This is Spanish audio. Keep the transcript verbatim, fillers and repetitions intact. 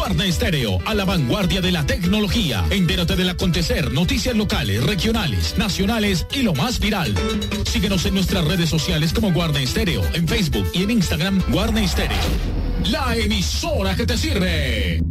Guarda Estéreo, a la vanguardia de la tecnología. Entérate del acontecer, noticias locales, regionales, nacionales y lo más viral. Síguenos en nuestras redes sociales como Guarda Estéreo, en Facebook y en Instagram Guarda Estéreo. La emisora que te sirve.